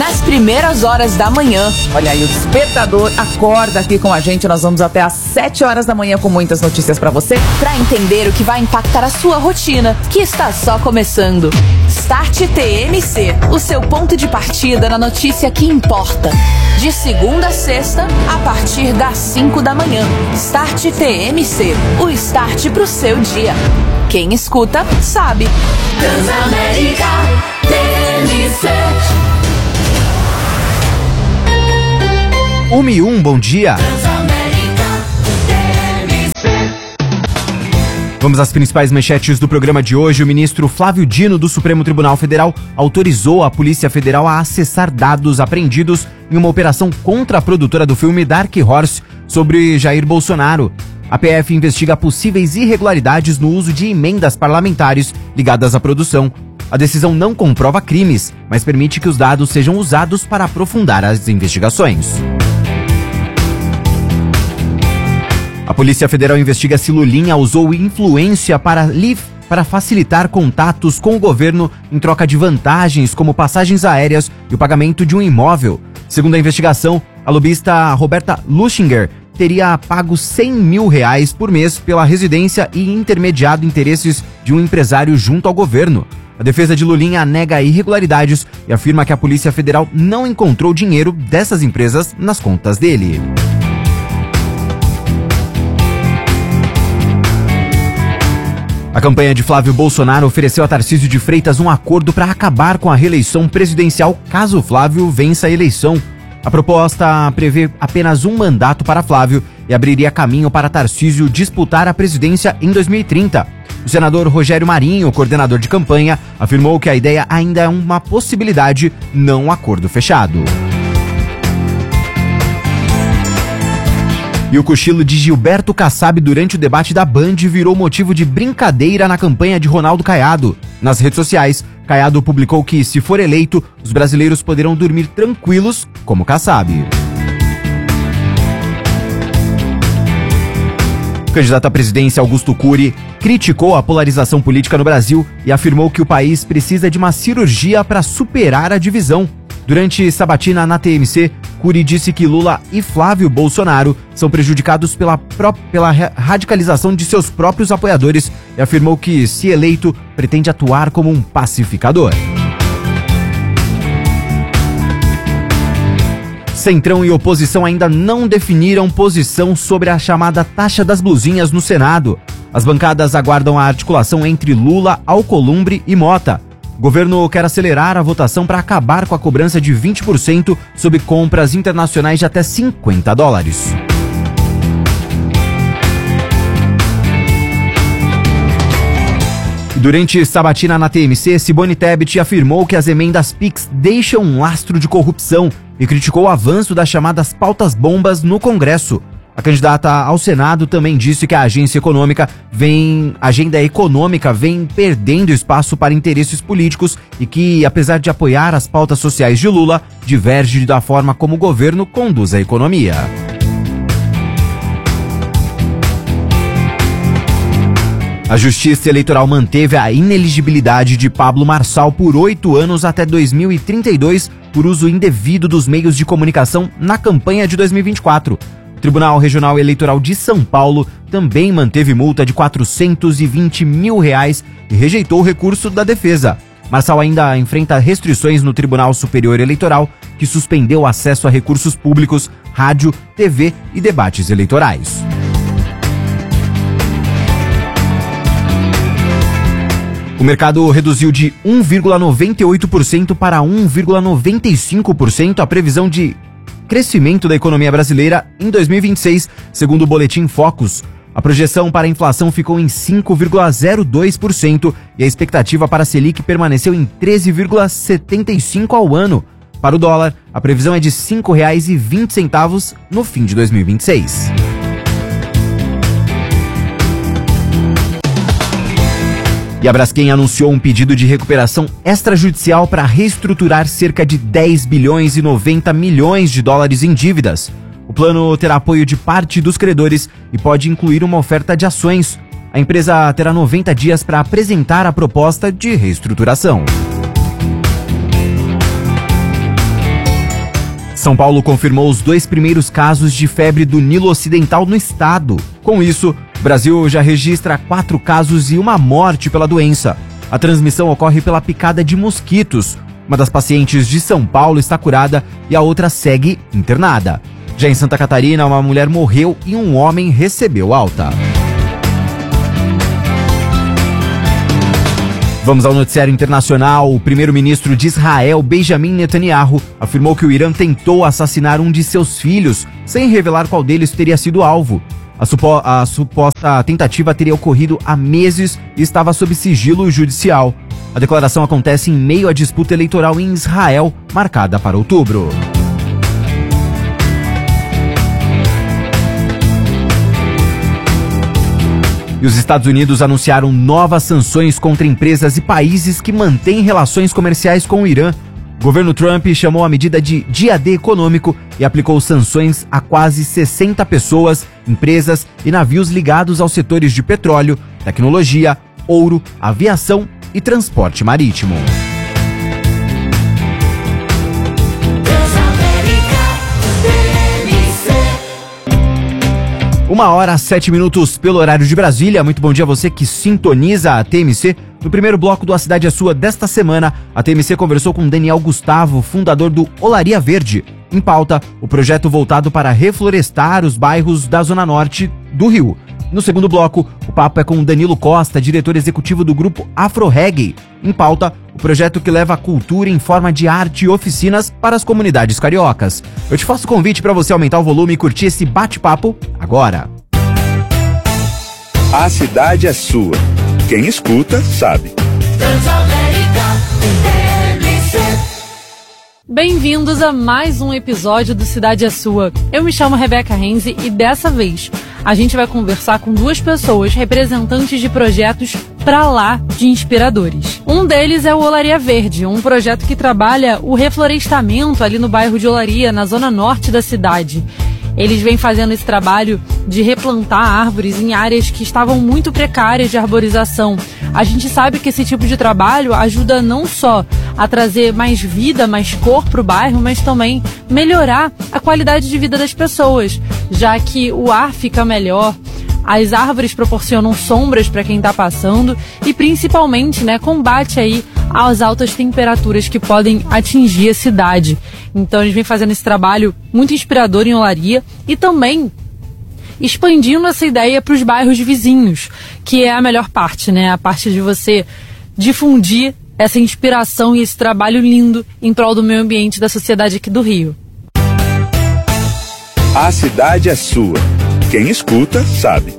nas primeiras horas da manhã. Olha aí, o Despertador acorda aqui com a gente. Nós vamos até às 7 horas da manhã com muitas notícias pra você. Pra entender o que vai impactar a sua rotina, que está só começando. Start TMC, o seu ponto de partida na notícia que importa. De segunda a sexta, a partir das 5 da manhã. Start TMC, o start pro seu dia. Quem escuta, sabe. Transamérica TMC. 1 bom dia. Vamos às principais manchetes do programa de hoje. O ministro Flávio Dino, do Supremo Tribunal Federal, autorizou a Polícia Federal a acessar dados apreendidos em uma operação contra a produtora do filme Dark Horse sobre Jair Bolsonaro. A PF investiga possíveis irregularidades no uso de emendas parlamentares ligadas à produção. A decisão não comprova crimes, mas permite que os dados sejam usados para aprofundar as investigações. A Polícia Federal investiga se Lulinha usou influência para facilitar contatos com o governo em troca de vantagens como passagens aéreas e o pagamento de um imóvel. Segundo a investigação, a lobista Roberta Luchinger teria pago R$100 mil por mês pela residência e intermediado interesses de um empresário junto ao governo. A defesa de Lulinha nega irregularidades e afirma que a Polícia Federal não encontrou dinheiro dessas empresas nas contas dele. A campanha de Flávio Bolsonaro ofereceu a Tarcísio de Freitas um acordo para acabar com a reeleição presidencial caso Flávio vença a eleição. A proposta prevê apenas um mandato para Flávio e abriria caminho para Tarcísio disputar a presidência em 2030. O senador Rogério Marinho, coordenador de campanha, afirmou que a ideia ainda é uma possibilidade, não um acordo fechado. E o cochilo de Gilberto Kassab durante o debate da Band virou motivo de brincadeira na campanha de Ronaldo Caiado. Nas redes sociais, Caiado publicou que, se for eleito, os brasileiros poderão dormir tranquilos como Kassab. O candidato à presidência Augusto Cury criticou a polarização política no Brasil e afirmou que o país precisa de uma cirurgia para superar a divisão. Durante sabatina na TMC, Cury disse que Lula e Flávio Bolsonaro são prejudicados pela radicalização de seus próprios apoiadores e afirmou que, se eleito, pretende atuar como um pacificador. Centrão e oposição ainda não definiram posição sobre a chamada taxa das blusinhas no Senado. As bancadas aguardam a articulação entre Lula, Alcolumbre e Mota. O governo quer acelerar a votação para acabar com a cobrança de 20% sobre compras internacionais de até $50. Durante sabatina na TMC, Simone Tebet afirmou que as emendas PIX deixam um lastro de corrupção e criticou o avanço das chamadas pautas-bombas no Congresso. A candidata ao Senado também disse que a agenda econômica vem perdendo espaço para interesses políticos e que, apesar de apoiar as pautas sociais de Lula, diverge da forma como o governo conduz a economia. A Justiça Eleitoral manteve a ineligibilidade de Pablo Marçal por 8 anos até 2032 por uso indevido dos meios de comunicação na campanha de 2024. O Tribunal Regional Eleitoral de São Paulo também manteve multa de R$420 mil e rejeitou o recurso da defesa. Marçal ainda enfrenta restrições no Tribunal Superior Eleitoral, que suspendeu o acesso a recursos públicos, rádio, TV e debates eleitorais. O mercado reduziu de 1,98% para 1,95% a previsão de crescimento da economia brasileira em 2026, segundo o Boletim Focus. A projeção para a inflação ficou em 5,02% e a expectativa para a Selic permaneceu em 13,75% ao ano. Para o dólar, a previsão é de R$ 5,20 no fim de 2026. E a Braskem anunciou um pedido de recuperação extrajudicial para reestruturar cerca de 10 bilhões e 90 milhões de dólares em dívidas. O plano terá apoio de parte dos credores e pode incluir uma oferta de ações. A empresa terá 90 dias para apresentar a proposta de reestruturação. São Paulo confirmou os 2 primeiros casos de febre do Nilo Ocidental no estado. Com isso, o Brasil já registra 4 casos e 1 morte pela doença. A transmissão ocorre pela picada de mosquitos. Uma das pacientes de São Paulo está curada e a outra segue internada. Já em Santa Catarina, uma mulher morreu e um homem recebeu alta. Vamos ao noticiário internacional. O primeiro-ministro de Israel, Benjamin Netanyahu, afirmou que o Irã tentou assassinar um de seus filhos, sem revelar qual deles teria sido alvo. A suposta tentativa teria ocorrido há meses e estava sob sigilo judicial. A declaração acontece em meio à disputa eleitoral em Israel, marcada para outubro. E os Estados Unidos anunciaram novas sanções contra empresas e países que mantêm relações comerciais com o Irã. O governo Trump chamou a medida de Dia D econômico e aplicou sanções a quase 60 pessoas, empresas e navios ligados aos setores de petróleo, tecnologia, ouro, aviação e transporte marítimo. Uma hora, 7 minutos pelo horário de Brasília. Muito bom dia a você que sintoniza a TMC. No primeiro bloco do A Cidade é Sua desta semana, a TMC conversou com Daniel Gustavo, fundador do Olaria Verde. Em pauta, o projeto voltado para reflorestar os bairros da Zona Norte do Rio. No segundo bloco, o papo é com Danilo Costa, diretor executivo do grupo Afro Reggae. Em pauta, o projeto que leva a cultura em forma de arte e oficinas para as comunidades cariocas. Eu te faço o convite para você aumentar o volume e curtir esse bate-papo agora. A cidade é sua. Quem escuta, sabe. Bem-vindos a mais um episódio do Cidade é Sua. Eu me chamo Rebeca Renzi e dessa vez a gente vai conversar com 2 pessoas representantes de projetos pra lá de inspiradores. Um deles é o Olaria Verde, um projeto que trabalha o reflorestamento ali no bairro de Olaria, na zona norte da cidade. Eles vêm fazendo esse trabalho de replantar árvores em áreas que estavam muito precárias de arborização. A gente sabe que esse tipo de trabalho ajuda não só a trazer mais vida, mais cor para o bairro, mas também melhorar a qualidade de vida das pessoas, já que o ar fica melhor, as árvores proporcionam sombras para quem está passando e principalmente, combate aí às altas temperaturas que podem atingir a cidade. Então a gente vem fazendo esse trabalho muito inspirador em Olaria e também expandindo essa ideia para os bairros vizinhos, que é a melhor parte, a parte de você difundir essa inspiração e esse trabalho lindo em prol do meio ambiente da sociedade aqui do Rio. A cidade é sua. Quem escuta, sabe.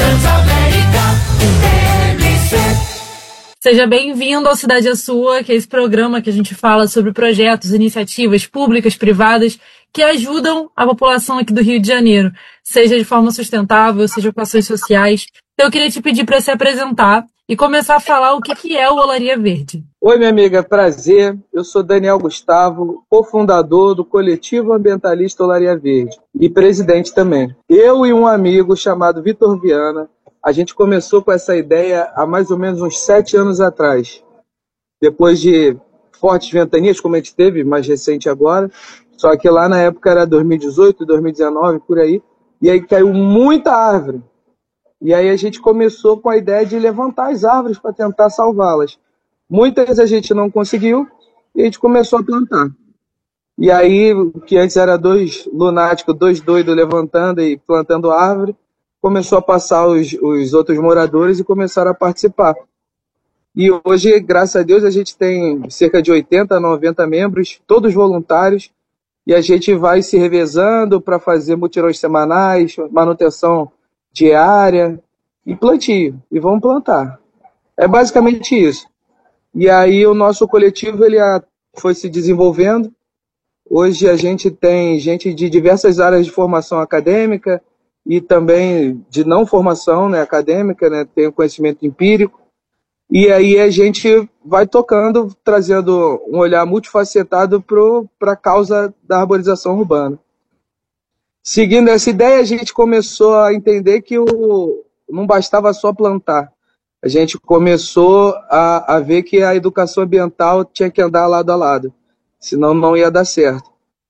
Seja bem-vindo ao Cidade é Sua, que é esse programa que a gente fala sobre projetos, iniciativas públicas, privadas, que ajudam a população aqui do Rio de Janeiro, seja de forma sustentável, seja com ações sociais. Então eu queria te pedir para se apresentar e começar a falar o que é o Olaria Verde. Oi, minha amiga, prazer. Eu sou Daniel Gustavo, cofundador do coletivo ambientalista Olaria Verde e presidente também. Eu e um amigo chamado Vitor Viana, a gente começou com essa ideia há mais ou menos uns 7 anos atrás. Depois de fortes ventanias, como a gente teve, mais recente agora, só que lá na época era 2018, 2019, por aí, e aí caiu muita árvore. E aí a gente começou com a ideia de levantar as árvores para tentar salvá-las. Muitas a gente não conseguiu e a gente começou a plantar. E aí, o que antes era 2 lunáticos, 2 doidos levantando e plantando árvore, começou a passar os outros moradores e começaram a participar. E hoje, graças a Deus, a gente tem cerca de 80, 90 membros, todos voluntários, e a gente vai se revezando para fazer mutirões semanais, manutenção diária e plantio. E vamos plantar. É basicamente isso. E aí o nosso coletivo ele foi se desenvolvendo. Hoje a gente tem gente de diversas áreas de formação acadêmica e também de não formação acadêmica, tem o conhecimento empírico. E aí a gente vai tocando, trazendo um olhar multifacetado para a causa da arborização urbana. Seguindo essa ideia, a gente começou a entender que não bastava só plantar. A gente começou a ver que a educação ambiental tinha que andar lado a lado, senão não ia dar certo.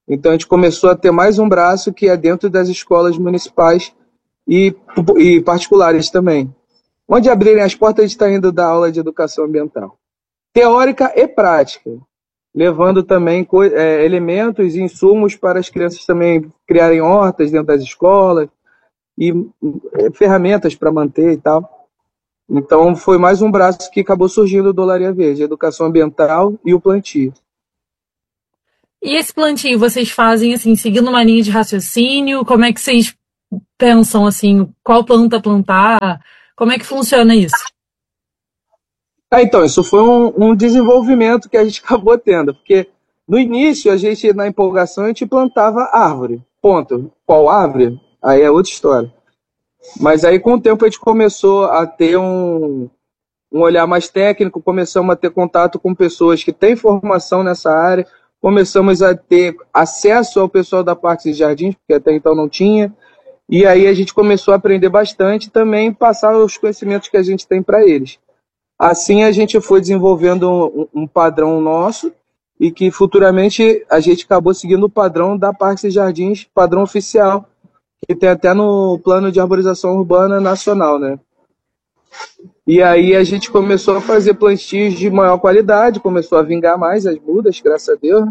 Então a gente começou a ter mais um braço que é dentro das escolas municipais e particulares também. Onde abrirem as portas, a gente está indo dar aula de educação ambiental. Teórica e prática, levando também elementos e insumos para as crianças também criarem hortas dentro das escolas e ferramentas para manter e tal. Então foi mais um braço que acabou surgindo do Olaria Verde, a educação ambiental e o plantio. E esse plantio vocês fazem, assim, seguindo uma linha de raciocínio? Como é que vocês pensam, assim, qual planta plantar? Como é que funciona isso? Então, isso foi um desenvolvimento que a gente acabou tendo, porque no início, a gente, na empolgação, a gente plantava árvore, ponto. Qual árvore? Aí é outra história. Mas aí, com o tempo, a gente começou a ter um olhar mais técnico, começamos a ter contato com pessoas que têm formação nessa área, começamos a ter acesso ao pessoal da Parques e Jardins, porque até então não tinha, e aí a gente começou a aprender bastante e também passar os conhecimentos que a gente tem para eles. Assim a gente foi desenvolvendo um padrão nosso e que futuramente a gente acabou seguindo o padrão da Parques e Jardins, padrão oficial, que tem até no Plano de Arborização Urbana Nacional, né? E aí a gente começou a fazer plantios de maior qualidade, começou a vingar mais as mudas, graças a Deus.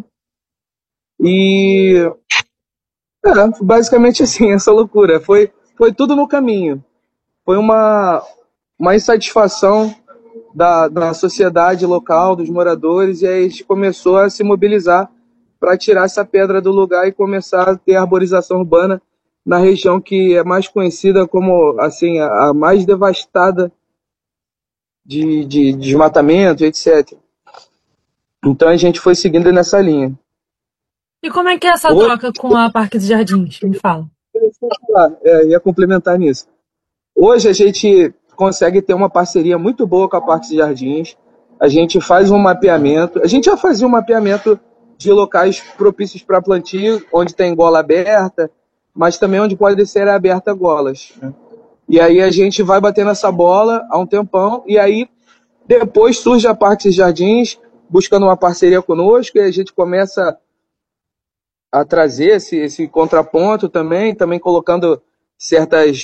E basicamente assim, essa loucura. Foi tudo no caminho. Foi uma insatisfação da sociedade local, dos moradores, e aí a gente começou a se mobilizar para tirar essa pedra do lugar e começar a ter arborização urbana na região que é mais conhecida como assim, a mais devastada de desmatamento, etc. Então a gente foi seguindo nessa linha. E como é que é essa troca com a Parques e Jardins? Me fala. Ia complementar nisso. Hoje a gente consegue ter uma parceria muito boa com a Parques e Jardins. A gente faz um mapeamento. A gente já fazia um mapeamento de locais propícios para plantio, onde tem gola aberta, mas também onde pode ser aberta golas, né? E aí a gente vai batendo essa bola há um tempão, e aí depois surge a Parques e Jardins, buscando uma parceria conosco, e a gente começa a trazer esse contraponto também colocando certos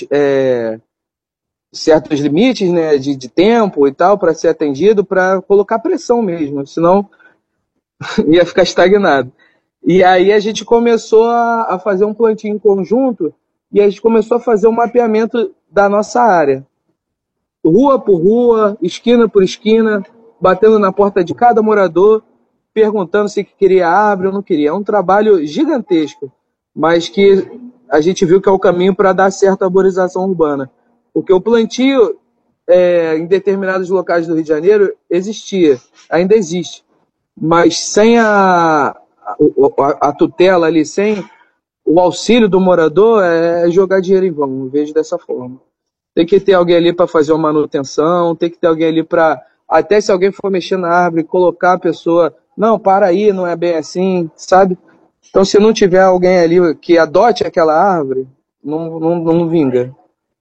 limites, né, de tempo e tal, para ser atendido, para colocar pressão mesmo, senão ia ficar estagnado. E aí a gente começou a fazer um plantio em conjunto, e a gente começou a fazer um mapeamento da nossa área. Rua por rua, esquina por esquina, batendo na porta de cada morador, perguntando se queria árvore ou não queria. É um trabalho gigantesco, mas que a gente viu que é o caminho para dar certa arborização urbana. Porque o plantio em determinados locais do Rio de Janeiro existia, ainda existe. Mas sem a tutela ali, sem o auxílio do morador, é jogar dinheiro em vão, eu vejo dessa forma. Tem que ter alguém ali para fazer uma manutenção, tem que ter alguém ali para, até se alguém for mexer na árvore, colocar a pessoa, não, para aí, não é bem assim, sabe? Então se não tiver alguém ali que adote aquela árvore, não vinga.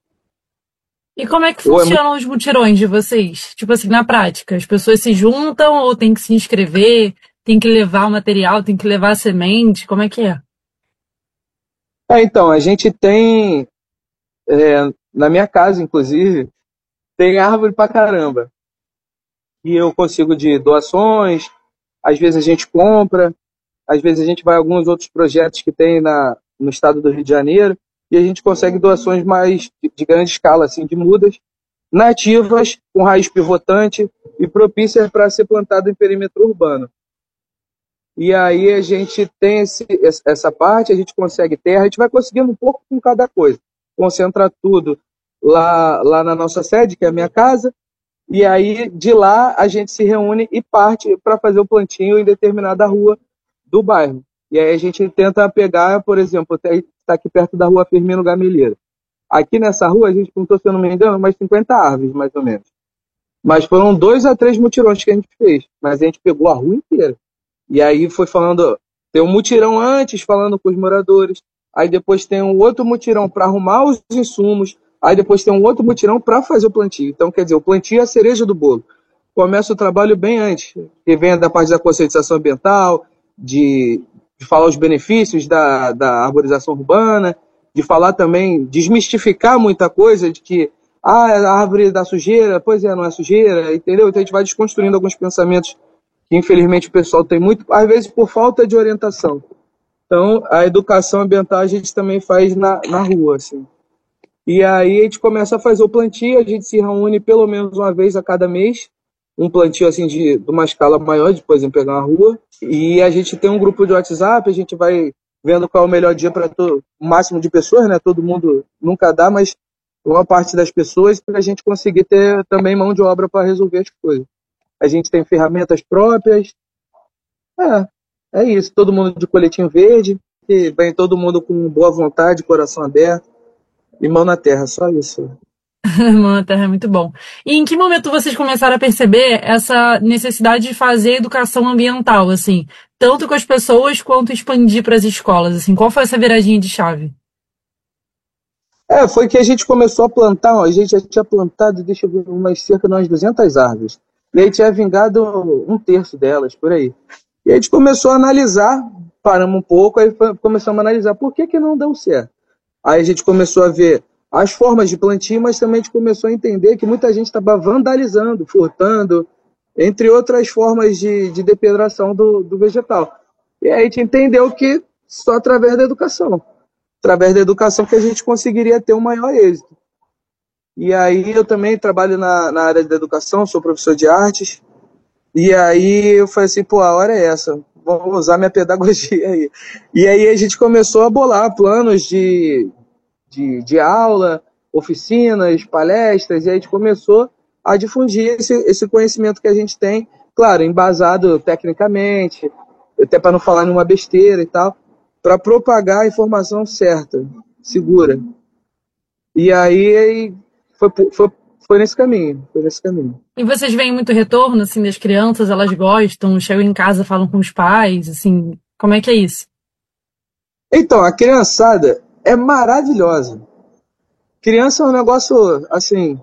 E como é que funcionam os mutirões de vocês? Tipo assim, na prática, as pessoas se juntam ou tem que se inscrever, tem que levar o material, tem que levar a semente, como é que é? Então, a gente tem, na minha casa, inclusive, tem árvore pra caramba. E eu consigo de doações, às vezes a gente compra, às vezes a gente vai a alguns outros projetos que tem no estado do Rio de Janeiro, e a gente consegue doações mais de grande escala, assim, de mudas, nativas, com raiz pivotante e propícias para ser plantado em perímetro urbano. E aí a gente tem essa parte, a gente consegue terra, a gente vai conseguindo um pouco com cada coisa. Concentra tudo lá na nossa sede, que é a minha casa, e aí de lá a gente se reúne e parte para fazer o plantio em determinada rua do bairro. E aí a gente tenta pegar, por exemplo, está aqui perto da rua Firmino Gameleira. Aqui nessa rua a gente plantou, se eu não me engano, umas 50 árvores, mais ou menos. Mas foram 2 a 3 mutirões que a gente fez, mas a gente pegou a rua inteira. E aí foi falando, tem um mutirão antes, falando com os moradores, aí depois tem um outro mutirão para arrumar os insumos, aí depois tem um outro mutirão para fazer o plantio. Então, quer dizer, o plantio é a cereja do bolo. Começa o trabalho bem antes, que vem da parte da conscientização ambiental, de de falar os benefícios da arborização urbana, de falar também, desmistificar muita coisa, de que a árvore dá sujeira, pois é, não é sujeira, entendeu? Então a gente vai desconstruindo alguns pensamentos que infelizmente o pessoal tem muito, às vezes por falta de orientação. Então a educação ambiental a gente também faz na rua, assim. E aí a gente começa a fazer o plantio, a gente se reúne pelo menos uma vez a cada mês, um plantio assim de uma escala maior, de, por exemplo, pegar uma rua, e a gente tem um grupo de WhatsApp, a gente vai vendo qual é o melhor dia para o máximo de pessoas, né? Todo mundo nunca dá, mas uma parte das pessoas, para a gente conseguir ter também mão de obra para resolver as coisas. A gente tem ferramentas próprias, é isso, todo mundo de coletinho verde, e vem todo mundo com boa vontade, coração aberto, e mão na terra, só isso. Mão na terra é muito bom. E em que momento vocês começaram a perceber essa necessidade de fazer educação ambiental, assim, tanto com as pessoas quanto expandir para as escolas, assim, qual foi essa viradinha de chave? Foi que a gente começou a plantar, a gente já tinha plantado, deixa eu ver, cerca de umas 200 árvores. E aí tinha vingado 1/3 delas, por aí. E a gente começou a analisar, paramos um pouco, aí começamos a analisar por que não deu certo. Aí a gente começou a ver as formas de plantio, mas também a gente começou a entender que muita gente estava vandalizando, furtando, entre outras formas de depredação do vegetal. E aí a gente entendeu que só através da educação que a gente conseguiria ter um maior êxito. E aí eu também trabalho na área da educação, sou professor de artes, e aí eu falei assim, a hora é essa, vou usar minha pedagogia aí. E aí a gente começou a bolar planos de aula, oficinas, palestras, e a gente começou a difundir esse conhecimento que a gente tem, claro, embasado tecnicamente, até para não falar nenhuma besteira e tal, para propagar a informação certa, segura. E aí foi nesse caminho, E vocês veem muito retorno, assim, das crianças, elas gostam, chegam em casa, falam com os pais, assim, como é que é isso? Então, a criançada é maravilhosa. Criança é um negócio, assim,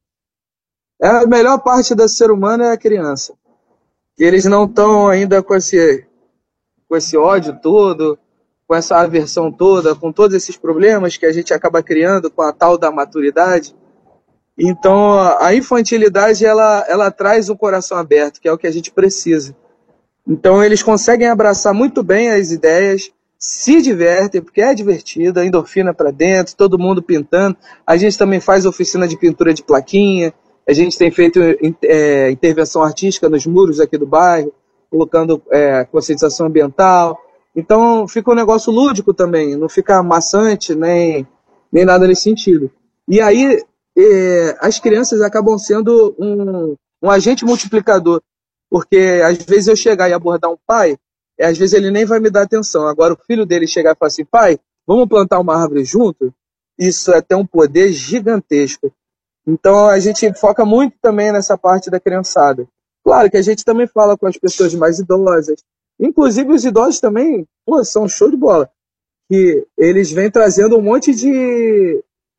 a melhor parte do ser humano é a criança. Eles não estão ainda com esse ódio todo, com essa aversão toda, com todos esses problemas que a gente acaba criando com a tal da maturidade. Então, a infantilidade, ela traz um coração aberto, que é o que a gente precisa. Então, eles conseguem abraçar muito bem as ideias, se divertem, porque é divertido, a endorfina para dentro, todo mundo pintando. A gente também faz oficina de pintura de plaquinha, a gente tem feito intervenção artística nos muros aqui do bairro, colocando conscientização ambiental. Então fica um negócio lúdico também, não fica maçante nem nada nesse sentido. E aí as crianças acabam sendo um agente multiplicador, porque às vezes eu chegar e abordar um pai, às vezes ele nem vai me dar atenção. Agora o filho dele chegar e falar assim, pai, vamos plantar uma árvore junto? Isso tem um poder gigantesco. Então a gente foca muito também nessa parte da criançada. Claro que a gente também fala com as pessoas mais idosas, inclusive os idosos também, são show de bola. Que eles vêm trazendo um monte de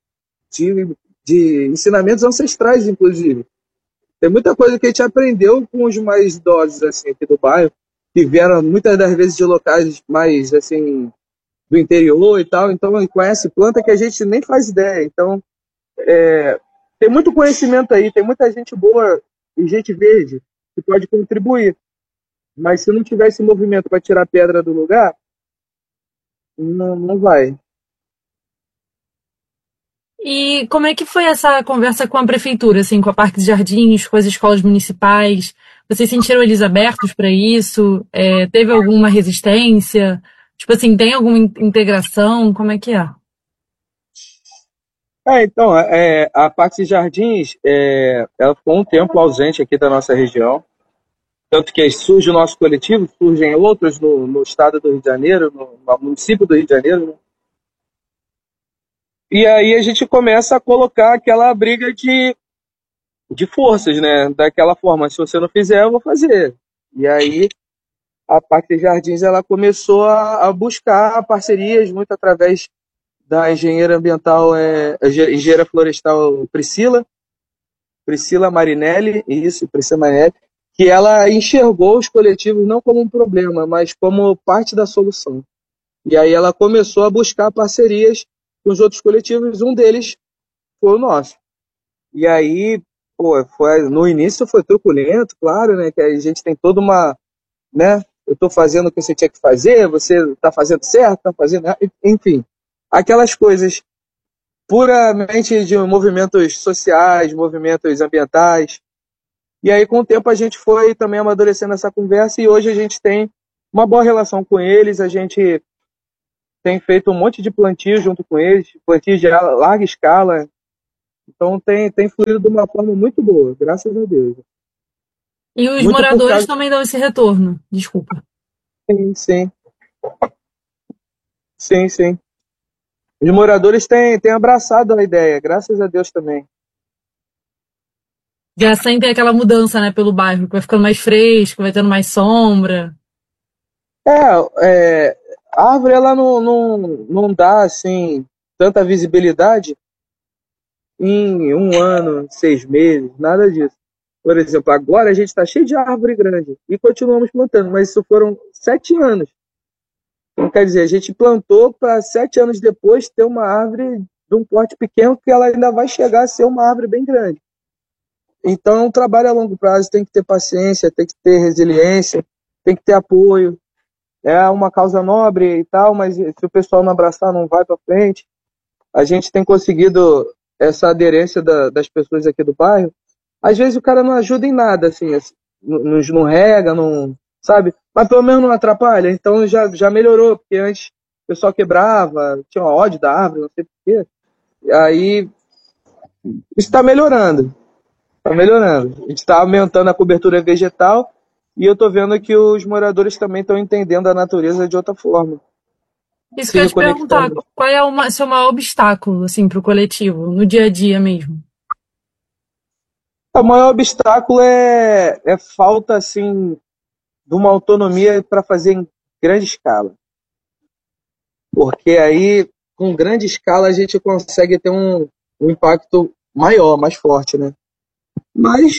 ensinamentos ancestrais, inclusive. Tem muita coisa que a gente aprendeu com os mais idosos assim, aqui do bairro, que vieram muitas das vezes de locais mais assim, do interior e tal, então conhece planta que a gente nem faz ideia. Então, tem muito conhecimento aí, tem muita gente boa e gente verde que pode contribuir. Mas se não tiver esse movimento para tirar a pedra do lugar, não vai. E como é que foi essa conversa com a prefeitura, assim, com a Parque dos Jardins, com as escolas municipais? Vocês sentiram eles abertos para isso? Teve alguma resistência? Tipo assim, tem alguma integração? Como é que é? Então, a Parque dos Jardins, ela ficou um tempo ausente aqui da nossa região. Tanto que surge o nosso coletivo, surgem outros no estado do Rio de Janeiro, no município do Rio de Janeiro, né? E aí a gente começa a colocar aquela briga de forças, né? Daquela forma, se você não fizer, eu vou fazer. E aí a Parque dos Jardins ela começou a buscar parcerias muito através da engenheira ambiental, engenheira florestal Priscila Marinelli, Priscila Marinelli, que ela enxergou os coletivos não como um problema, mas como parte da solução. E aí ela começou a buscar parcerias com os outros coletivos, um deles foi o nosso. E aí, no início foi truculento, claro, né, que a gente tem toda uma, né, eu estou fazendo o que você tinha que fazer, você está fazendo certo, está fazendo, enfim, aquelas coisas puramente de movimentos sociais, movimentos ambientais. E aí, com o tempo, a gente foi também amadurecendo essa conversa e hoje a gente tem uma boa relação com eles, a gente tem feito um monte de plantio junto com eles, plantio de larga escala. Então tem fluído de uma forma muito boa, graças a Deus. E os Muito moradores também dão esse retorno, desculpa. Sim. Os moradores têm abraçado a ideia, graças a Deus também. Já sentem aquela mudança, né, pelo bairro, que vai ficando mais fresco, vai tendo mais sombra. A árvore ela não dá assim tanta visibilidade em 1 ano, 6 meses, nada disso. Por exemplo, agora a gente está cheio de árvore grande e continuamos plantando, mas isso foram 7 anos. Então, quer dizer, a gente plantou para 7 anos depois ter uma árvore de um porte pequeno que ela ainda vai chegar a ser uma árvore bem grande. Então, é um trabalho a longo prazo, tem que ter paciência, tem que ter resiliência, tem que ter apoio. É uma causa nobre e tal, mas se o pessoal não abraçar, não vai para frente. A gente tem conseguido essa aderência das pessoas aqui do bairro. Às vezes o cara não ajuda em nada, assim, não rega, não, sabe? Mas pelo menos não atrapalha, então já melhorou, porque antes o pessoal quebrava, tinha uma ódio da árvore, não sei porquê. E aí, isso está melhorando. A gente está aumentando a cobertura vegetal e eu estou vendo que os moradores também estão entendendo a natureza de outra forma. Isso que eu ia te perguntar, qual é o seu maior obstáculo, assim, para o coletivo, no dia a dia mesmo? O maior obstáculo é falta, assim, de uma autonomia para fazer em grande escala. Porque aí, com grande escala, a gente consegue ter um impacto maior, mais forte, né? Mas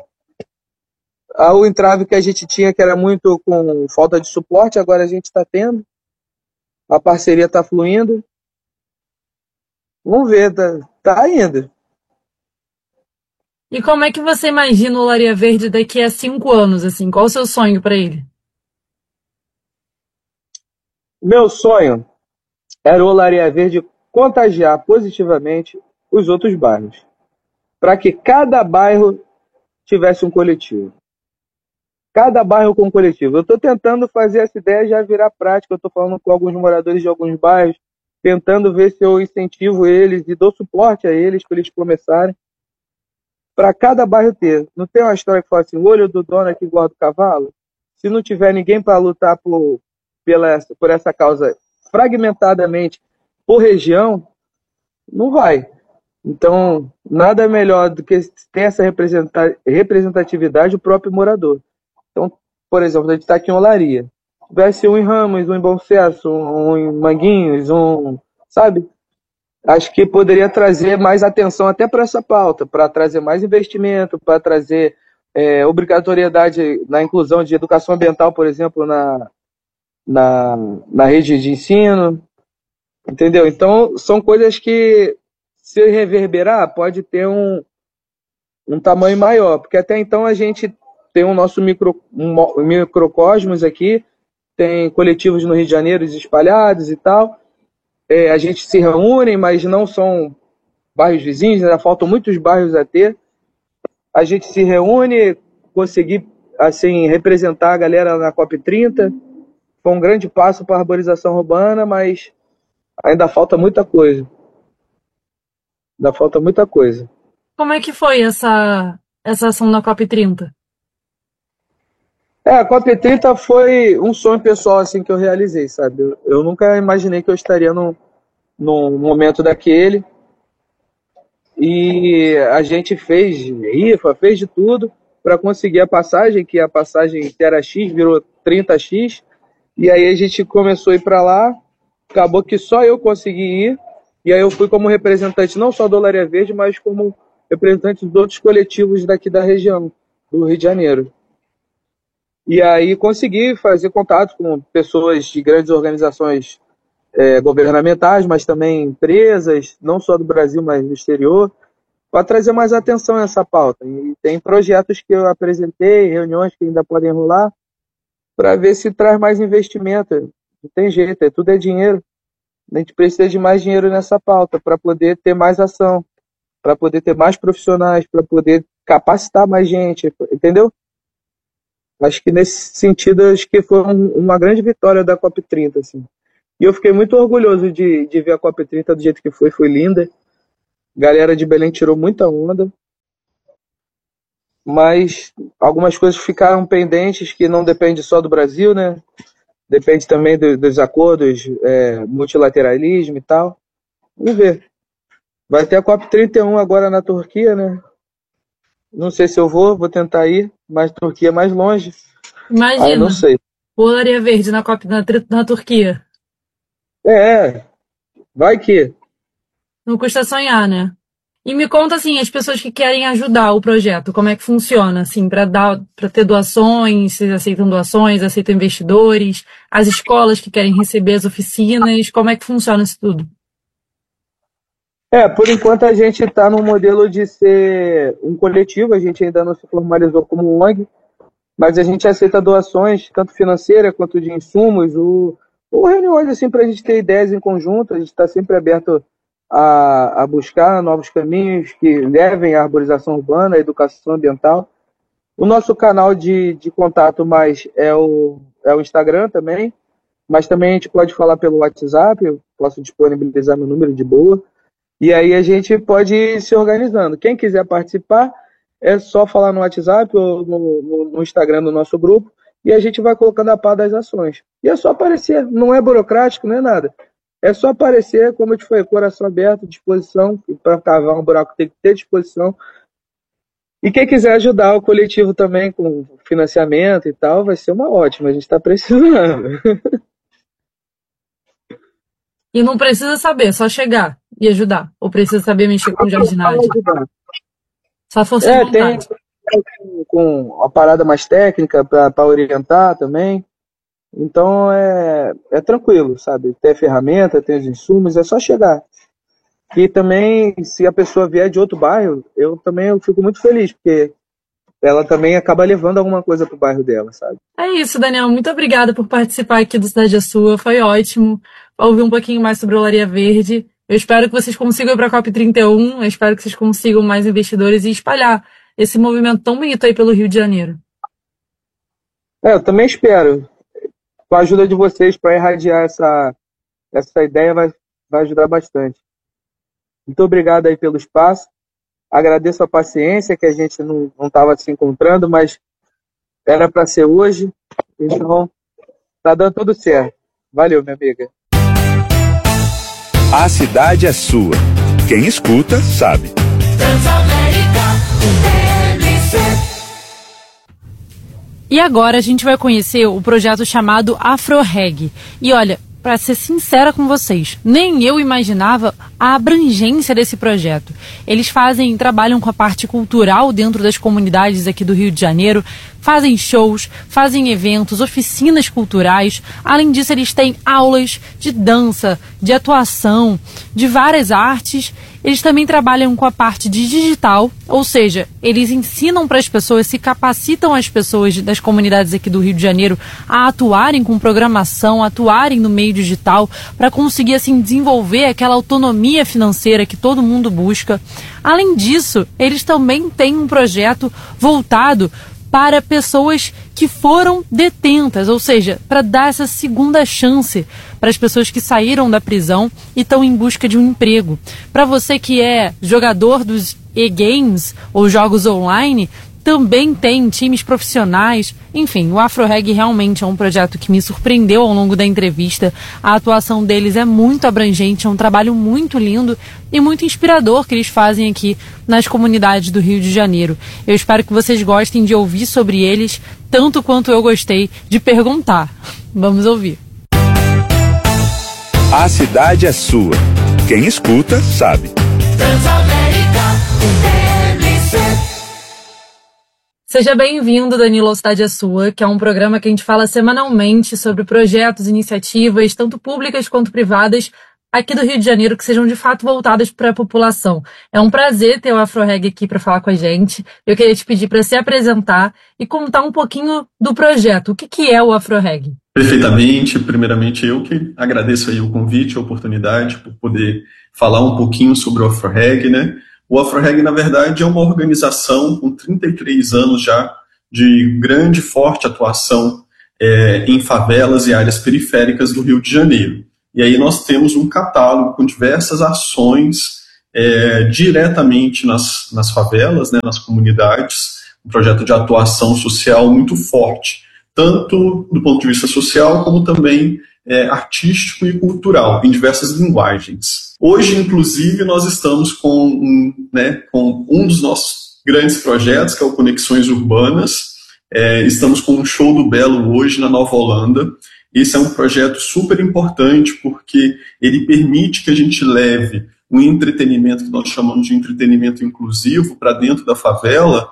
o entrave que a gente tinha, que era muito com falta de suporte, agora a gente está tendo. A parceria está fluindo. Vamos ver, tá indo. E como é que você imagina o Olaria Verde daqui a 5 anos, assim? Qual o seu sonho para ele? Meu sonho era o Olaria Verde contagiar positivamente os outros bairros, para que cada bairro tivesse um coletivo. Cada bairro com um coletivo. Eu estou tentando fazer essa ideia já virar prática. Eu estou falando com alguns moradores de alguns bairros, tentando ver se eu incentivo eles e dou suporte a eles para eles começarem. Para cada bairro ter. Não tem uma história que fala assim, o olho do dono é que engorda o cavalo? Se não tiver ninguém para lutar por essa causa fragmentadamente por região, não vai. Então, nada melhor do que ter essa representatividade do próprio morador. Então, por exemplo, a gente está aqui em Olaria. Se tivesse um em Ramos, um em Bom Sucesso, um em Manguinhos, sabe? Acho que poderia trazer mais atenção até para essa pauta, para trazer mais investimento, para trazer obrigatoriedade na inclusão de educação ambiental, por exemplo, na rede de ensino. Entendeu? Então, são coisas que, se reverberar, pode ter um tamanho maior, porque até então a gente tem o nosso microcosmos aqui, tem coletivos no Rio de Janeiro espalhados e tal. A gente se reúne, mas não são bairros vizinhos, ainda faltam muitos bairros a ter. A gente se reúne, conseguir assim, representar a galera na COP30. Foi um grande passo para a arborização urbana, mas ainda falta muita coisa. Como é que foi essa ação na COP30? A COP30 foi um sonho pessoal assim, que eu realizei, sabe? Eu nunca imaginei que eu estaria num momento daquele. E a gente fez rifa, fez de tudo para conseguir a passagem, que a passagem que era X virou 30X. E aí a gente começou a ir para lá, acabou que só eu consegui ir. E aí eu fui como representante não só do Olaria Verde, mas como representante dos outros coletivos daqui da região, do Rio de Janeiro. E aí consegui fazer contato com pessoas de grandes organizações governamentais, mas também empresas, não só do Brasil, mas do exterior, para trazer mais atenção a essa pauta. E tem projetos que eu apresentei, reuniões que ainda podem rolar, para ver se traz mais investimento. Não tem jeito, tudo é dinheiro. A gente precisa de mais dinheiro nessa pauta para poder ter mais ação, para poder ter mais profissionais, para poder capacitar mais gente, entendeu? Acho que nesse sentido, acho que foi uma grande vitória da COP30, assim. E eu fiquei muito orgulhoso de ver a COP30 do jeito que foi linda. A galera de Belém tirou muita onda. Mas algumas coisas ficaram pendentes que não depende só do Brasil, né? Depende também dos acordos, multilateralismo e tal. Vamos ver. Vai ter a COP31 agora na Turquia, né? Não sei se eu vou tentar ir, mas Turquia é mais longe. Imagina, aí não sei. o Olaria Verde na COP na Turquia. Vai que. Não custa sonhar, né? E me conta, assim, as pessoas que querem ajudar o projeto, como é que funciona, assim, para ter doações, vocês aceitam doações, aceitam investidores, as escolas que querem receber as oficinas, como é que funciona isso tudo? Por enquanto a gente está no modelo de ser um coletivo, a gente ainda não se formalizou como um ONG, mas a gente aceita doações, tanto financeiras quanto de insumos, ou reuniões assim, para a gente ter ideias em conjunto. A gente está sempre aberto a buscar novos caminhos que levem à arborização urbana, à educação ambiental. O nosso canal de contato mais é o Instagram também, mas também a gente pode falar pelo WhatsApp, eu posso disponibilizar meu número de boa. E aí a gente pode ir se organizando. Quem quiser participar, é só falar no WhatsApp ou no Instagram do nosso grupo, e a gente vai colocando a par das ações. E é só aparecer, não é burocrático, não é nada. É só aparecer, como eu te falei, coração aberto, disposição, para cavar um buraco tem que ter disposição. E quem quiser ajudar o coletivo também com financiamento e tal, vai ser uma ótima, a gente está precisando. E não precisa saber, só chegar e ajudar. Ou precisa saber mexer com jardinagem? Só força de vontade. Tem com a parada mais técnica para orientar também. Então é tranquilo, sabe? Tem a ferramenta, tem os insumos, é só chegar. E também, se a pessoa vier de outro bairro, eu fico muito feliz, porque ela também acaba levando alguma coisa pro bairro dela, sabe? É isso, Daniel. Muito obrigada por participar aqui do Cidade é Sua. Foi ótimo ouvir um pouquinho mais sobre o Olaria Verde. Eu espero que vocês consigam ir para a COP31. Eu espero que vocês consigam mais investidores e espalhar esse movimento tão bonito aí pelo Rio de Janeiro. Eu também espero. Com a ajuda de vocês para irradiar essa ideia vai ajudar bastante. Muito obrigado aí pelo espaço. Agradeço a paciência, que a gente não estava se encontrando, mas era para ser hoje. Então, tá dando tudo certo. Valeu, minha amiga. A cidade é sua. Quem escuta, sabe. E agora a gente vai conhecer o projeto chamado AfroReg. E olha, para ser sincera com vocês, nem eu imaginava a abrangência desse projeto. Eles trabalham com a parte cultural dentro das comunidades aqui do Rio de Janeiro, fazem shows, fazem eventos, oficinas culturais. Além disso, eles têm aulas de dança, de atuação, de várias artes. Eles também trabalham com a parte de digital, ou seja, eles ensinam para as pessoas, se capacitam as pessoas das comunidades aqui do Rio de Janeiro a atuarem com programação, atuarem no meio digital, para conseguir assim desenvolver aquela autonomia financeira que todo mundo busca. Além disso, eles também têm um projeto voltado para pessoas que foram detentas, ou seja, para dar essa segunda chance para as pessoas que saíram da prisão e estão em busca de um emprego. Para você que é jogador dos e-games ou jogos online, também tem times profissionais. Enfim, o AfroReg realmente é um projeto que me surpreendeu ao longo da entrevista. A atuação deles é muito abrangente, é um trabalho muito lindo e muito inspirador que eles fazem aqui nas comunidades do Rio de Janeiro. Eu espero que vocês gostem de ouvir sobre eles, tanto quanto eu gostei de perguntar. Vamos ouvir. A cidade é sua. Quem escuta, sabe. Seja bem-vindo, Danilo, ao Cidade é Sua, que é um programa que a gente fala semanalmente sobre projetos, iniciativas, tanto públicas quanto privadas, aqui do Rio de Janeiro, que sejam de fato voltadas para a população. É um prazer ter o AfroReg aqui para falar com a gente. Eu queria te pedir para se apresentar e contar um pouquinho do projeto. O que é o AfroReg? Perfeitamente. Primeiramente, eu que agradeço aí o convite, a oportunidade por poder falar um pouquinho sobre o AfroReg, né? O AfroReg, na verdade, é uma organização com 33 anos já de grande e forte atuação em favelas e áreas periféricas do Rio de Janeiro. E aí nós temos um catálogo com diversas ações diretamente nas favelas, né, nas comunidades, um projeto de atuação social muito forte, tanto do ponto de vista social como também artístico e cultural, em diversas linguagens. Hoje, inclusive, nós estamos com um dos nossos grandes projetos, que é o Conexões Urbanas. Estamos com um show do Belo hoje na Nova Holanda. Esse é um projeto super importante porque ele permite que a gente leve um entretenimento que nós chamamos de entretenimento inclusivo para dentro da favela,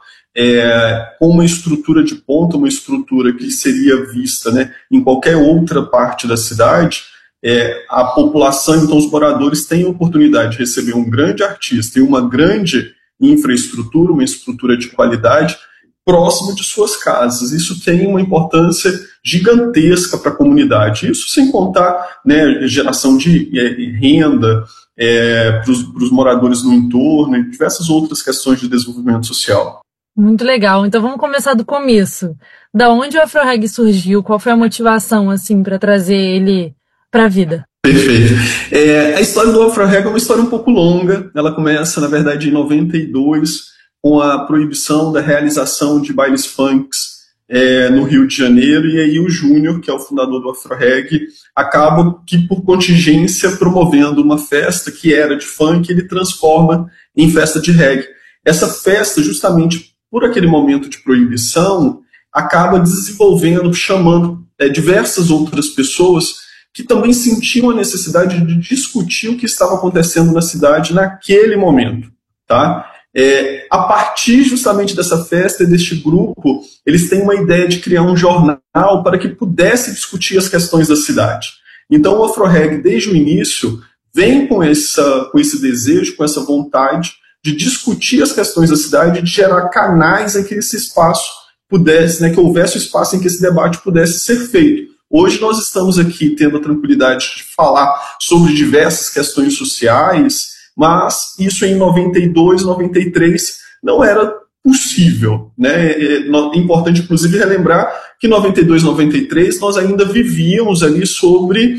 com uma estrutura de ponta, uma estrutura que seria vista, né, em qualquer outra parte da cidade. A população, então os moradores têm a oportunidade de receber um grande artista e uma grande infraestrutura, uma estrutura de qualidade próximo de suas casas. Isso tem uma importância gigantesca para a comunidade. Isso sem contar, né, geração de renda para os moradores no entorno e diversas outras questões de desenvolvimento social. Muito legal. Então vamos começar do começo. Da onde o AfroReg surgiu? Qual foi a motivação assim para trazer ele para a vida? Perfeito. A história do AfroReg é uma história um pouco longa. Ela começa, na verdade, em 92, com a proibição da realização de bailes funks no Rio de Janeiro, e aí o Júnior, que é o fundador do AfroReg, acaba que, por contingência, promovendo uma festa que era de funk, ele transforma em festa de reggae. Essa festa, justamente por aquele momento de proibição, acaba desenvolvendo, chamando diversas outras pessoas que também sentiam a necessidade de discutir o que estava acontecendo na cidade naquele momento, tá? A partir justamente dessa festa e deste grupo, eles têm uma ideia de criar um jornal para que pudesse discutir as questões da cidade. Então o AfroReg, desde o início, vem com esse desejo, com essa vontade de discutir as questões da cidade, de gerar canais em que esse espaço pudesse, né, que houvesse um espaço em que esse debate pudesse ser feito. Hoje nós estamos aqui tendo a tranquilidade de falar sobre diversas questões sociais, mas isso em 92, 93 não era possível, né? É importante, inclusive, relembrar que em 92, 93 nós ainda vivíamos ali sobre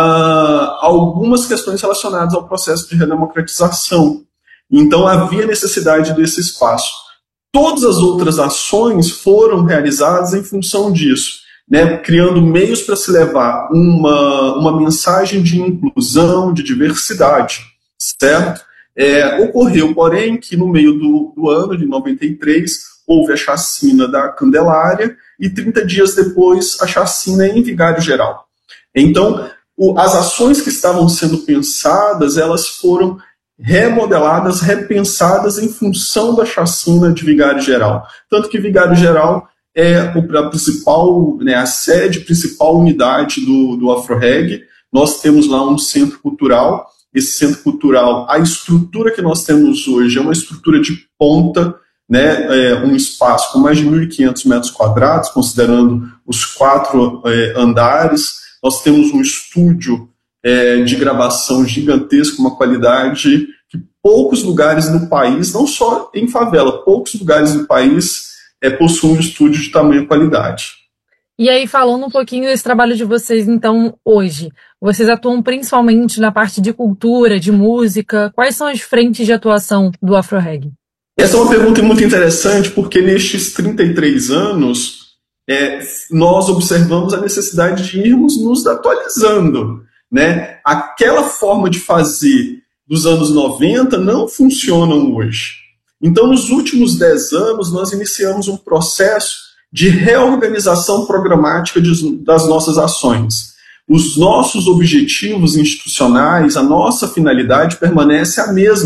algumas questões relacionadas ao processo de redemocratização. Então havia necessidade desse espaço. Todas as outras ações foram realizadas em função disso, né? Criando meios para se levar uma mensagem de inclusão, de diversidade, certo? Ocorreu, porém, que no meio do ano de 93 houve a chacina da Candelária e 30 dias depois a chacina em Vigário Geral. Então, as ações que estavam sendo pensadas, elas foram remodeladas, repensadas em função da chacina de Vigário Geral. Tanto que Vigário Geral é a principal, né, a sede, principal unidade do AfroReg. Nós temos lá um centro cultural. Esse centro cultural, a estrutura que nós temos hoje é uma estrutura de ponta, né, um espaço com mais de 1.500 metros quadrados, considerando os 4 andares. Nós temos um estúdio de gravação gigantesco, uma qualidade que poucos lugares no país, não só em favela, poucos lugares no país possuem um estúdio de tamanha qualidade. E aí, falando um pouquinho desse trabalho de vocês, então, hoje, vocês atuam principalmente na parte de cultura, de música. Quais são as frentes de atuação do AfroReg? Essa é uma pergunta muito interessante, porque nestes 33 anos, nós observamos a necessidade de irmos nos atualizando, né? Aquela forma de fazer dos anos 90 não funciona hoje. Então, nos últimos 10 anos, nós iniciamos um processo de reorganização programática das nossas ações. Os nossos objetivos institucionais, a nossa finalidade permanece a mesma,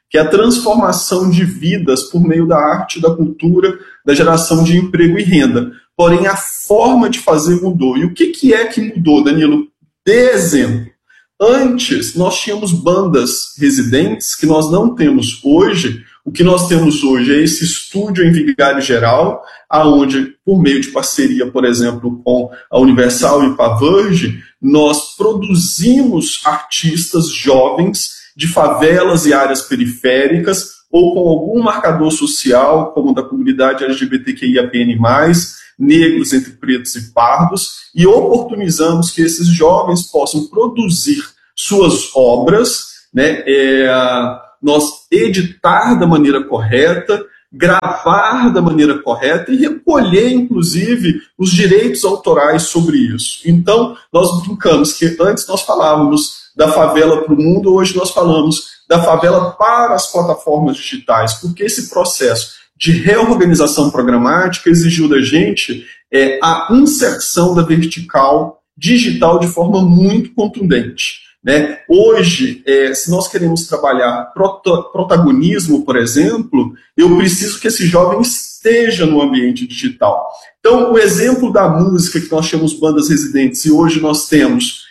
que é a transformação de vidas por meio da arte, da cultura, da geração de emprego e renda. Porém, a forma de fazer mudou. E o que é que mudou, Danilo? Dê exemplo. Antes, nós tínhamos bandas residentes que nós não temos hoje. O que nós temos hoje é esse estúdio em Vigário Geral, aonde, por meio de parceria, por exemplo, com a Universal e Paverge, nós produzimos artistas jovens de favelas e áreas periféricas, ou com algum marcador social, como da comunidade LGBTQIAPN+, negros entre pretos e pardos, e oportunizamos que esses jovens possam produzir suas obras, né, nós editar da maneira correta, gravar da maneira correta e recolher, inclusive, os direitos autorais sobre isso. Então, nós brincamos que antes nós falávamos da favela para o mundo, hoje nós falamos da favela para as plataformas digitais, porque esse processo de reorganização programática exigiu da gente a inserção da vertical digital de forma muito contundente. Né? Hoje, se nós queremos trabalhar protagonismo, por exemplo, eu preciso que esse jovem esteja no ambiente digital. Então, o exemplo da música, que nós tínhamos bandas residentes e hoje nós temos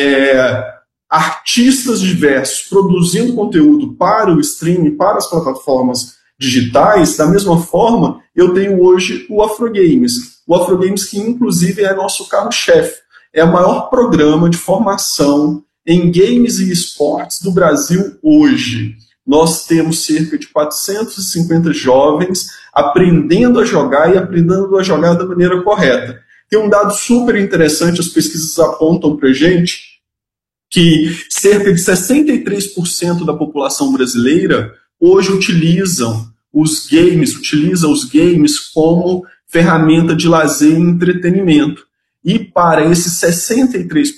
artistas diversos produzindo conteúdo para o streaming, para as plataformas digitais, da mesma forma, eu tenho hoje o Afrogames. O Afrogames que, inclusive, é nosso carro-chefe. É o maior programa de formação em games e esportes do Brasil hoje. Nós temos cerca de 450 jovens aprendendo a jogar e aprendendo a jogar da maneira correta. Tem um dado super interessante, as pesquisas apontam para a gente que cerca de 63% da população brasileira hoje utilizam os games como ferramenta de lazer e entretenimento. E para esses 63%,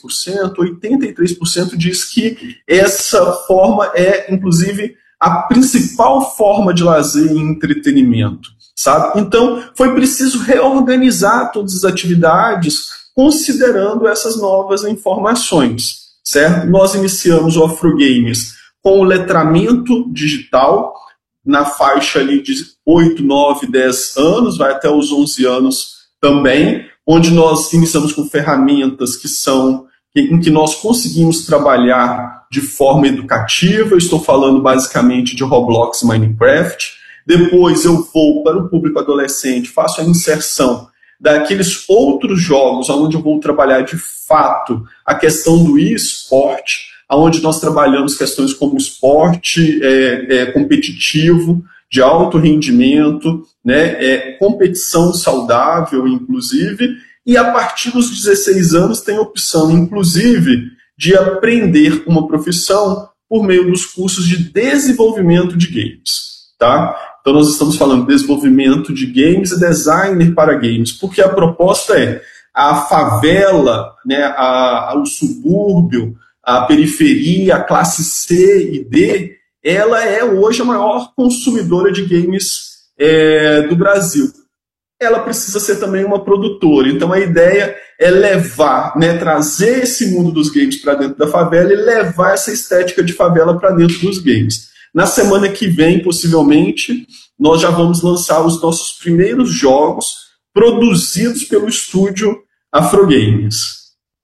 83% diz que essa forma é, inclusive, a principal forma de lazer e entretenimento, sabe? Então, foi preciso reorganizar todas as atividades considerando essas novas informações, certo? Nós iniciamos o Afrogames com o letramento digital, na faixa ali de 8, 9, 10 anos, vai até os 11 anos também, onde nós iniciamos com ferramentas em que nós conseguimos trabalhar de forma educativa. Eu estou falando basicamente de Roblox e Minecraft. Depois eu vou para o público adolescente, faço a inserção daqueles outros jogos, onde eu vou trabalhar de fato a questão do esporte, onde nós trabalhamos questões como esporte competitivo, de alto rendimento, né, competição saudável, inclusive, e a partir dos 16 anos tem a opção, inclusive, de aprender uma profissão por meio dos cursos de desenvolvimento de games, tá? Então nós estamos falando de desenvolvimento de games e designer para games, porque a proposta é a favela, né, o subúrbio, a periferia, a classe C e D, ela é hoje a maior consumidora de games do Brasil. Ela precisa ser também uma produtora. Então a ideia é levar, né, trazer esse mundo dos games para dentro da favela e levar essa estética de favela para dentro dos games. Na semana que vem, possivelmente, nós já vamos lançar os nossos primeiros jogos produzidos pelo estúdio Afrogames.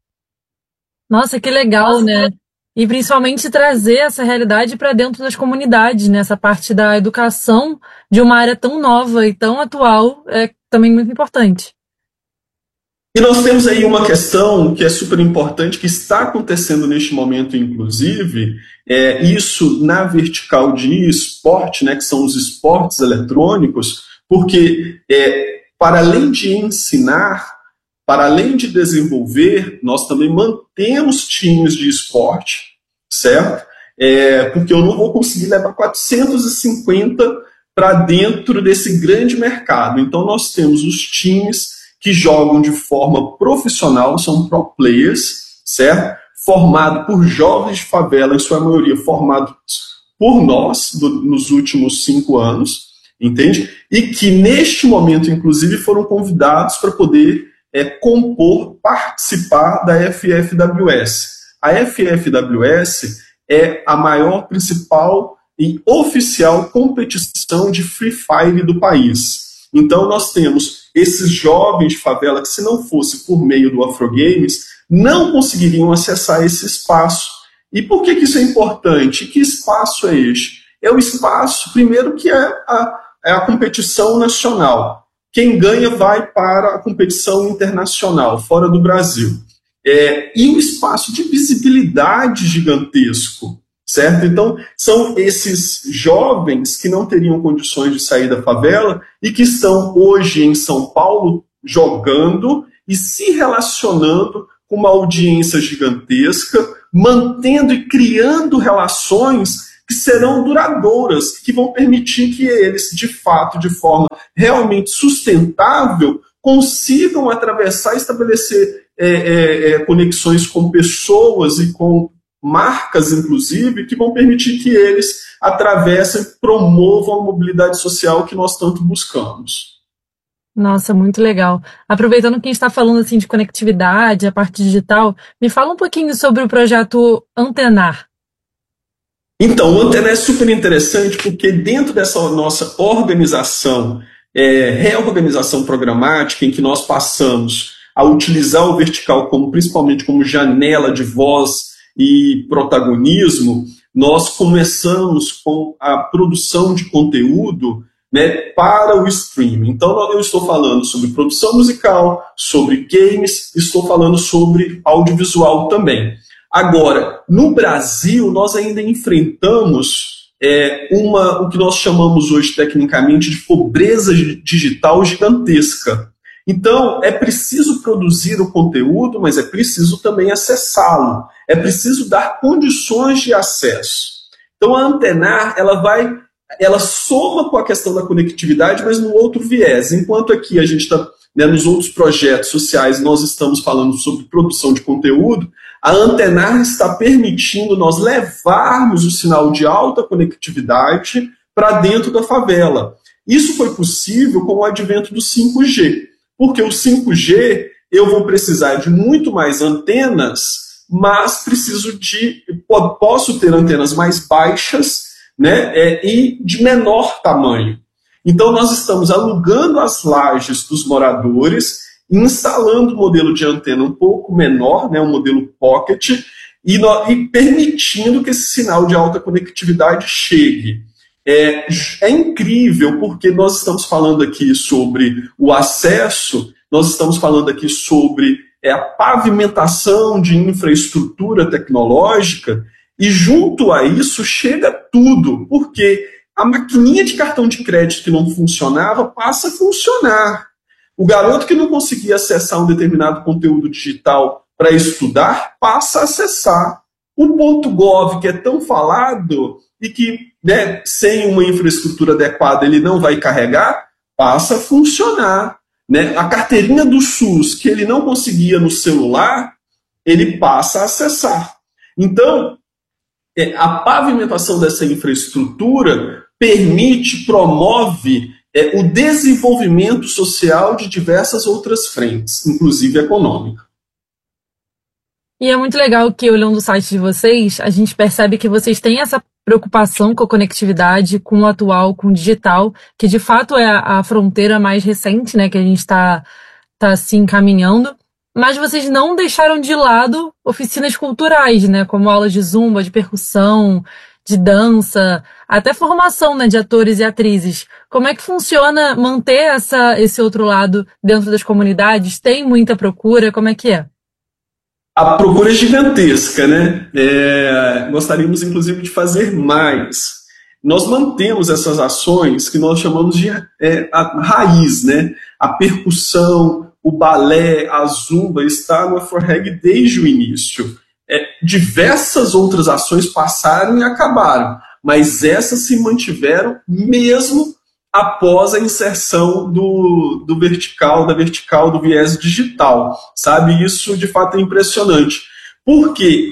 Nossa, que legal, né? E principalmente trazer essa realidade para dentro das comunidades, né? Essa parte da educação de uma área tão nova e tão atual é também muito importante. E nós temos aí uma questão que é super importante, que está acontecendo neste momento, inclusive, isso na vertical de esporte, né, que são os esportes eletrônicos, porque para além de ensinar, para além de desenvolver, nós também mantemos times de esporte, certo? Porque eu não vou conseguir levar 450 para dentro desse grande mercado. Então nós temos os times que jogam de forma profissional, são pro players, certo? Formado por jovens de favela, em sua maioria formados por nós, nos últimos 5 anos, entende? E que neste momento, inclusive, foram convidados para poder participar da FFWS. A FFWS é a maior, principal e oficial competição de Free Fire do país. Então nós temos esses jovens de favela que, se não fosse por meio do Afrogames, não conseguiriam acessar esse espaço. E por que isso é importante? Que espaço é este? É o espaço, primeiro, que é a competição nacional. Quem ganha vai para a competição internacional, fora do Brasil. E o espaço de visibilidade gigantesco, certo? Então, são esses jovens que não teriam condições de sair da favela e que estão hoje em São Paulo jogando e se relacionando com uma audiência gigantesca, mantendo e criando relações que serão duradouras, que vão permitir que eles, de fato, de forma realmente sustentável, consigam atravessar e estabelecer conexões com pessoas e com marcas, inclusive, que vão permitir que eles atravessem, promovam a mobilidade social que nós tanto buscamos. Nossa, muito legal. Aproveitando que a gente está falando assim, de conectividade, a parte digital, me fala um pouquinho sobre o projeto Antenar. Então, o Antenar é super interessante porque dentro dessa nossa organização, reorganização programática, em que nós passamos a utilizar o vertical principalmente como janela de voz e protagonismo, nós começamos com a produção de conteúdo, né, para o streaming. Então eu estou falando sobre produção musical, sobre games, estou falando sobre audiovisual também. Agora, no Brasil, nós ainda enfrentamos o que nós chamamos hoje tecnicamente de pobreza digital gigantesca. Então, é preciso produzir o conteúdo, mas é preciso também acessá-lo. É preciso dar condições de acesso. Então, a Antenar, ela soma com a questão da conectividade, mas no outro viés. Enquanto aqui a gente está, nos outros projetos sociais, nós estamos falando sobre produção de conteúdo, a Antenar está permitindo nós levarmos o sinal de alta conectividade para dentro da favela. Isso foi possível com o advento do 5G. Porque o 5G, eu vou precisar de muito mais antenas, mas posso ter antenas mais baixas, né, e de menor tamanho. Então nós estamos alugando as lajes dos moradores, instalando um modelo de antena um pouco menor, né, um modelo pocket, e permitindo que esse sinal de alta conectividade chegue. É incrível porque nós estamos falando aqui sobre o acesso, nós estamos falando aqui sobre a pavimentação de infraestrutura tecnológica e junto a isso chega tudo, porque a maquininha de cartão de crédito que não funcionava passa a funcionar. O garoto que não conseguia acessar um determinado conteúdo digital para estudar passa a acessar. O .gov, que é tão falado e que, né, sem uma infraestrutura adequada ele não vai carregar, passa a funcionar. Né? A carteirinha do SUS, que ele não conseguia no celular, ele passa a acessar. Então, a pavimentação dessa infraestrutura promove o desenvolvimento social de diversas outras frentes, inclusive econômica. E é muito legal que, olhando o site de vocês, a gente percebe que vocês têm essa preocupação com a conectividade, com o atual, com o digital, que de fato é a fronteira mais recente, né, que a gente está se encaminhando, mas vocês não deixaram de lado oficinas culturais, né, como aulas de zumba, de percussão, de dança, até formação, né, de atores e atrizes. Como é que funciona manter esse outro lado dentro das comunidades? Tem muita procura? Como é que é? A procura é gigantesca, né? Gostaríamos, inclusive, de fazer mais. Nós mantemos essas ações que nós chamamos de a raiz, né? A percussão, o balé, a zumba está no Afroreg desde o início. Diversas outras ações passaram e acabaram, mas essas se mantiveram mesmo após a inserção da vertical do viés digital, sabe? Isso, de fato, é impressionante, porque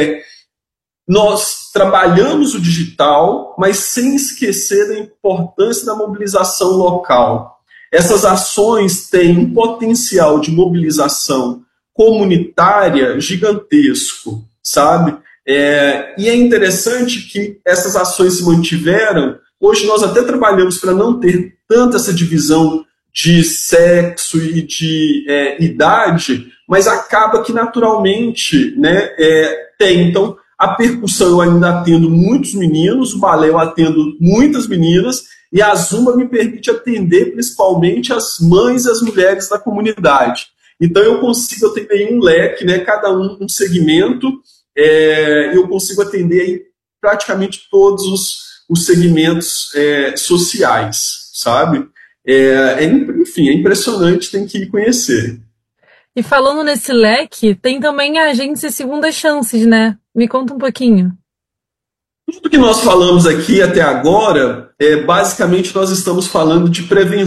nós trabalhamos o digital, mas sem esquecer da importância da mobilização local. Essas ações têm um potencial de mobilização comunitária gigantesco, sabe? E é interessante que essas ações se mantiveram. Hoje nós até trabalhamos para não ter tanta essa divisão de sexo e de idade, mas acaba que naturalmente, né, tem. Então, a percussão eu ainda atendo muitos meninos, o balé eu atendo muitas meninas, e a Zumba me permite atender principalmente as mães e as mulheres da comunidade. Então eu tenho aí um leque, né, cada um segmento, eu consigo atender aí praticamente todos os segmentos sociais, sabe? Enfim, é impressionante, tem que ir conhecer. E falando nesse leque, tem também a agência Segunda Chances, né? Me conta um pouquinho. Tudo que nós falamos aqui até agora, basicamente nós estamos falando de prevenção